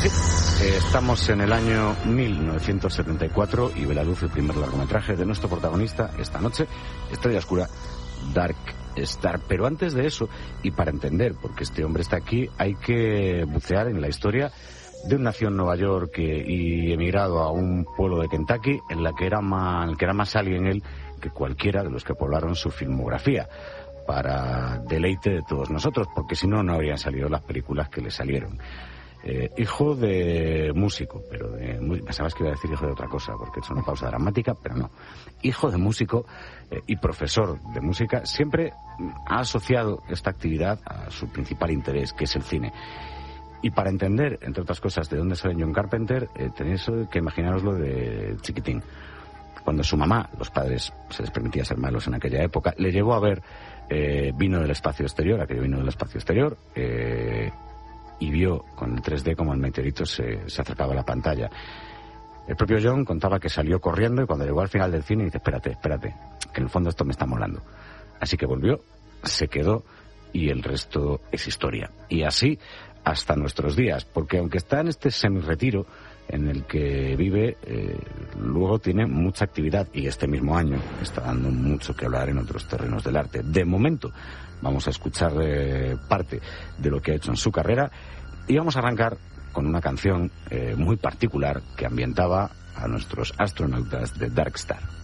Estamos en el año 1974 y ve la luz el primer largometraje de nuestro protagonista esta noche, Estrella Oscura, Dark Star. Pero antes de eso, y para entender por qué este hombre está aquí, hay que bucear en la historia de un nacido en Nueva York y emigrado a un pueblo de Kentucky en la que era más alien él que cualquiera de los que poblaron su filmografía, para deleite de todos nosotros, porque si no, no habrían salido las películas que le salieron. Hijo de músico, pero pensabas que iba a decir hijo de otra cosa, porque es una pausa dramática, pero no. Hijo de músico y profesor de música, siempre ha asociado esta actividad a su principal interés, que es el cine. Y para entender, entre otras cosas, de dónde sale John Carpenter, tenéis que imaginaroslo de chiquitín. Cuando su mamá, los padres se les permitía ser malos en aquella época, le llevó a ver Vino del Espacio Exterior, aquello Vino del Espacio Exterior, y vio con el 3D como el meteorito se acercaba a la pantalla. El propio John contaba que salió corriendo y cuando llegó al final del cine dice, espérate, que en el fondo esto me está molando. Así que volvió, se quedó y el resto es historia. Y así hasta nuestros días, porque aunque está en este semi-retiro en el que vive, luego tiene mucha actividad y este mismo año está dando mucho que hablar en otros terrenos del arte. De momento vamos a escuchar parte de lo que ha hecho en su carrera y vamos a arrancar con una canción muy particular que ambientaba a nuestros astronautas de Dark Star.